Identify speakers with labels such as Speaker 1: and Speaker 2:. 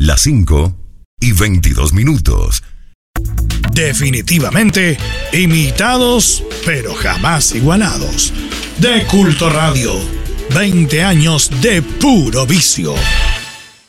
Speaker 1: las 5:22.
Speaker 2: Definitivamente imitados, pero jamás igualados. De Culto Radio, 20 años de puro vicio.